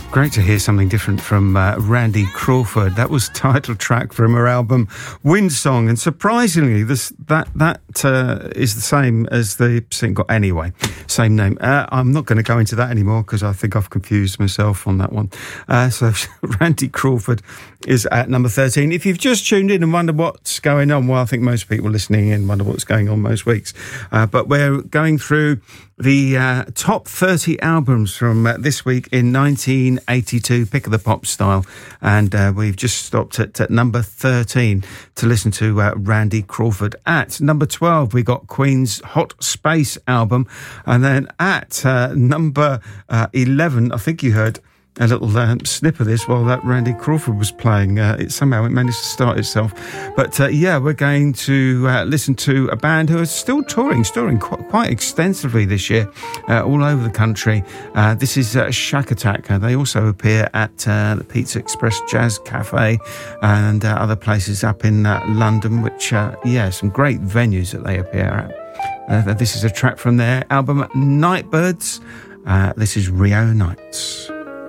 Great to hear something different from Randy Crawford. That was title track from her album Windsong, and surprisingly, that is the same as the single. Anyway, same name. I'm not going to go into that anymore because I think I've confused myself on that one. So Randy Crawford is at number 13. If you've just tuned in and wonder what's going on, well, I think most people listening in wonder what's going on most weeks. But we're going through the top 30 albums from this week in 1982, pick of the pop style, and we've just stopped at number 13 to listen to Randy Crawford. At number 12 we got Queen's Hot Space album, and then at number 11 I think you heard a little snip of this while that Randy Crawford was playing. It managed to start itself. But we're going to listen to a band who are still touring quite extensively this year, all over the country. This is Shack Attack. They also appear at the Pizza Express Jazz Cafe and other places up in London, which, some great venues that they appear at. This is a track from their album Nightbirds. This is Rio Nights.